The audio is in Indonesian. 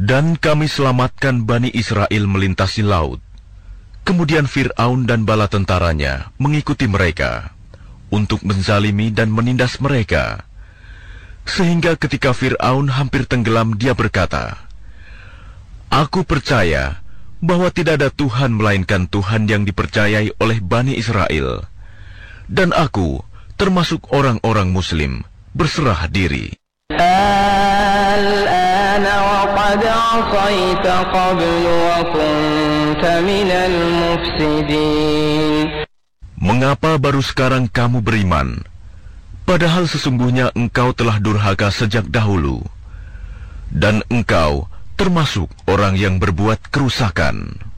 Dan kami selamatkan Bani Israel melintasi laut. Kemudian Fir'aun dan bala tentaranya mengikuti mereka untuk menzalimi dan menindas mereka. Sehingga ketika Fir'aun hampir tenggelam, dia berkata, "Aku percaya bahwa tidak ada Tuhan melainkan Tuhan yang dipercayai oleh Bani Israel. Dan aku, termasuk orang-orang Muslim, berserah diri." الآن وقد عصيت قبل وكنت من المفسدين. Mengapa baru sekarang kamu beriman, padahal sesungguhnya engkau telah durhaka sejak dahulu, dan engkau termasuk orang yang berbuat kerusakan.